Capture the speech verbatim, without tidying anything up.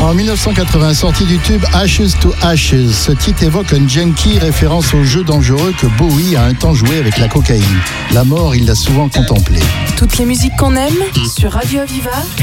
En dix-neuf cent quatre-vingts, sortie du tube Ashes to Ashes. Ce titre évoque un junkie, référence au jeu dangereux que Bowie a un temps joué avec la cocaïne. La mort, il l'a souvent contemplée. Toutes les musiques qu'on aime sur Radio Aviva.